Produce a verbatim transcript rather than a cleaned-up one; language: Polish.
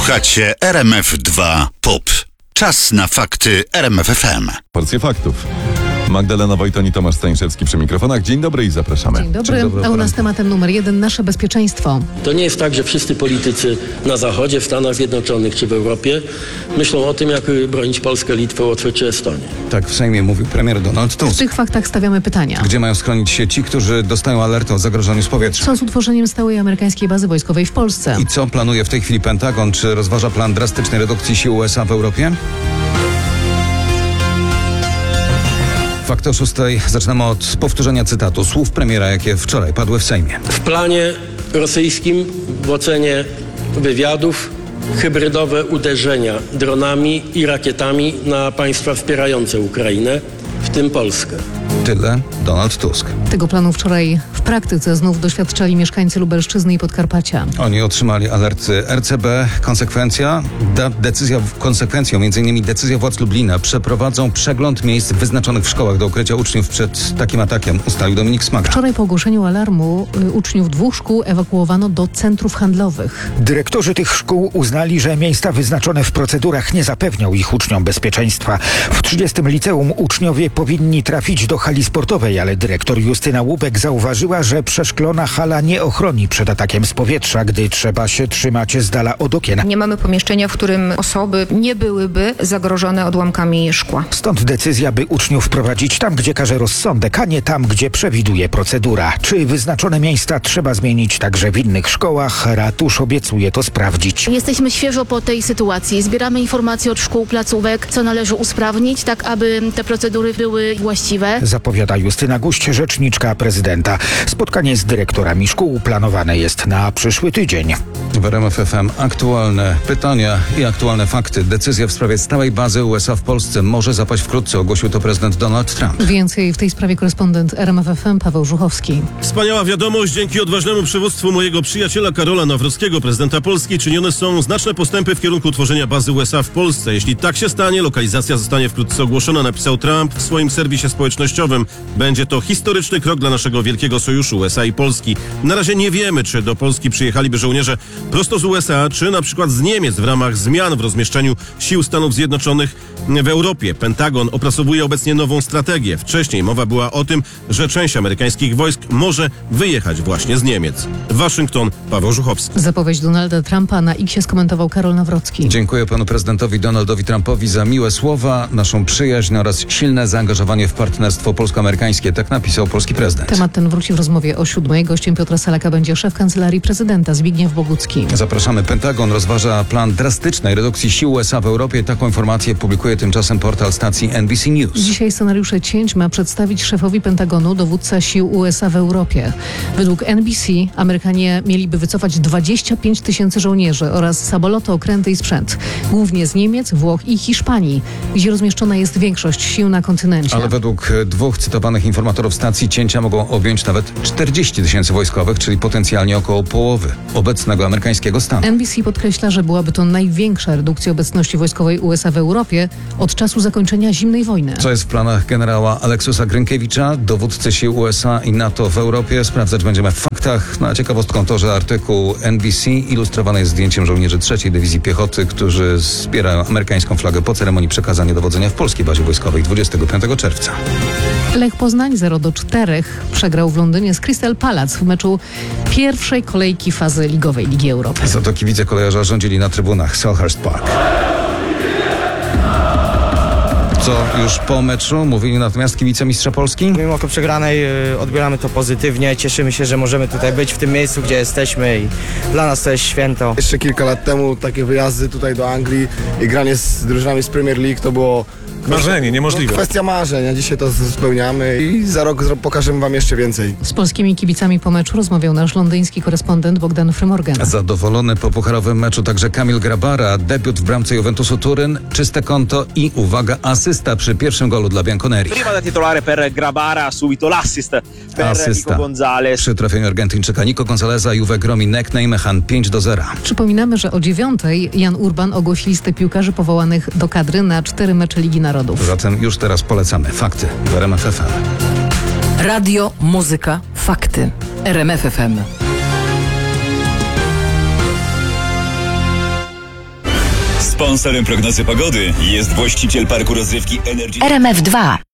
Słuchacie R M F dwa Pop. Czas na fakty R M F F M. Porcje faktów. Magdalena Wojton i Tomasz Staniszycki przy mikrofonach. Dzień dobry i zapraszamy. Dzień dobry, Dzień dobry a u nas tematem numer jeden nasze bezpieczeństwo. To nie jest tak, że wszyscy politycy na Zachodzie, w Stanach Zjednoczonych czy w Europie myślą o tym, jak bronić Polskę, Litwę, Łotwę czy Estonię. Tak w Sejmie mówił premier Donald Tusk. W tych faktach stawiamy pytania. Gdzie mają schronić się ci, którzy dostają alerty o zagrożeniu z powietrza? Co z utworzeniem stałej amerykańskiej bazy wojskowej w Polsce? I co planuje w tej chwili Pentagon? Czy rozważa plan drastycznej redukcji sił U S A w Europie? Fakt o szóstej. Zaczynamy od powtórzenia cytatu słów premiera, jakie wczoraj padły w Sejmie. W planie rosyjskim w ocenie wywiadów hybrydowe uderzenia dronami i rakietami na państwa wspierające Ukrainę, w tym Polskę. Tyle Donald Tusk. Tego planu wczoraj w praktyce znów doświadczali mieszkańcy Lubelszczyzny i Podkarpacia. Oni otrzymali alerty R C B. Konsekwencja? Da, decyzja, konsekwencją między innymi decyzja władz Lublina. Przeprowadzą przegląd miejsc wyznaczonych w szkołach do ukrycia uczniów przed takim atakiem, ustalił Dominik Smaga. Wczoraj po ogłoszeniu alarmu y, uczniów dwóch szkół ewakuowano do centrów handlowych. Dyrektorzy tych szkół uznali, że miejsca wyznaczone w procedurach nie zapewnią ich uczniom bezpieczeństwa. W trzydziestym liceum uczniowie powinni trafić do hali sportowej, ale dyrektor Justyna Łupek zauważyła, że przeszklona hala nie ochroni przed atakiem z powietrza, gdy trzeba się trzymać z dala od okien. Nie mamy pomieszczenia, w którym osoby nie byłyby zagrożone odłamkami szkła. Stąd decyzja, by uczniów prowadzić tam, gdzie każe rozsądek, a nie tam, gdzie przewiduje procedura. Czy wyznaczone miejsca trzeba zmienić także w innych szkołach? Ratusz obiecuje to sprawdzić. Jesteśmy świeżo po tej sytuacji. Zbieramy informacje od szkół, placówek, co należy usprawnić, tak aby te procedury były właściwe. Zapowiada Justyna Guść, rzeczniczka prezydenta. Spotkanie z dyrektorami szkół planowane jest na przyszły tydzień. W R M F F M aktualne pytania i aktualne fakty. Decyzja w sprawie stałej bazy U S A w Polsce może zapaść wkrótce, ogłosił to prezydent Donald Trump. Więcej w tej sprawie korespondent R M F F M Paweł Żuchowski. Wspaniała wiadomość. Dzięki odważnemu przywództwu mojego przyjaciela Karola Nawrockiego, prezydenta Polski, czynione są znaczne postępy w kierunku tworzenia bazy U S A w Polsce. Jeśli tak się stanie, lokalizacja zostanie wkrótce ogłoszona, napisał Trump w swoim serwisie społecznościowym. Będzie to historyczny krok dla naszego wielkiego sojuszu U S A i Polski. Na razie nie wiemy, czy do Polski przyjechaliby żołnierze prosto z U S A, czy na przykład z Niemiec w ramach zmian w rozmieszczeniu sił Stanów Zjednoczonych w Europie. Pentagon opracowuje obecnie nową strategię. Wcześniej mowa była o tym, że część amerykańskich wojsk może wyjechać właśnie z Niemiec. Waszyngton, Paweł Żuchowski. Zapowiedź Donalda Trumpa na X skomentował Karol Nawrocki. Dziękuję panu prezydentowi Donaldowi Trumpowi za miłe słowa, naszą przyjaźń oraz silne zaangażowanie w partnerstwo polsko-amerykańskie. Tak napisał polski prezydent. Temat ten wróci w rozmowie o siódmej. Gościem Piotra Salaka będzie szef Kancelarii Prezydenta Zbigniew Bogucki. Zapraszamy. Pentagon rozważa plan drastycznej redukcji sił U S A w Europie. Taką informację publikuje tymczasem portal stacji N B C News. Dzisiaj scenariusze cięć ma przedstawić szefowi Pentagonu dowódca sił U S A w Europie. Według N B C Amerykanie mieliby wycofać dwadzieścia pięć tysięcy żołnierzy oraz samoloty, okręty i sprzęt. Głównie z Niemiec, Włoch i Hiszpanii, gdzie rozmieszczona jest większość sił na kontynencie. Ale według dwóch cytowanych informatorów stacji cięcia mogą objąć nawet czterdzieści tysięcy wojskowych, czyli potencjalnie około połowy obecnego amerykańskiego stanu. N B C podkreśla, że byłaby to największa redukcja obecności wojskowej U S A w Europie od czasu zakończenia zimnej wojny. Co jest w planach generała Aleksusa Grynkiewicza, dowódcy sił U S A i NATO w Europie? Sprawdzać będziemy w faktach. Na ciekawostką to, że artykuł N B C ilustrowany jest zdjęciem żołnierzy trzeciej Dywizji Piechoty, którzy wspierają amerykańską flagę po ceremonii przekazania dowodzenia w polskiej bazie wojskowej dwudziestego piątego czerwca. Lech Poznań zero do czterech przegrał w Londynie z Crystal Palace w meczu pierwszej kolejki fazy ligowej Ligi Europy. Za to kibice kolejarza rządzili na trybunach Selhurst Park. Co już po meczu mówili natomiast kibice mistrza Polski? Mimo przegranej y, odbieramy to pozytywnie. Cieszymy się, że możemy tutaj być w tym miejscu, gdzie jesteśmy i dla nas to jest święto. Jeszcze kilka lat temu takie wyjazdy tutaj do Anglii i granie z drużynami z Premier League to było Marzenie, niemożliwe. Kwestia marzeń, a dzisiaj to spełniamy i za rok pokażemy wam jeszcze więcej. Z polskimi kibicami po meczu rozmawiał nasz londyński korespondent Bogdan Frymorgan. Zadowolony po pucharowym meczu także Kamil Grabara. Debiut w bramce Juventusu Turyn, czyste konto i, uwaga, asysta przy pierwszym golu dla Bianconeri. Prima da titolare per Grabara, subito l'assist per Asysta. Nico Gonzalez. Przy trafieniu Argentyńczyka Nico Gonzaleza Juve gromi N E C Nijmegen pięć do zera. Przypominamy, że o dziewiątej Jan Urban ogłosi listę piłkarzy powołanych do kadry na cztery mecze Ligi Narodów. Zatem już teraz polecamy fakty w R M F F M. Radio, muzyka, fakty. R M F F M. Sponsorem prognozy pogody jest właściciel parku rozrywki Energy R M F dwa.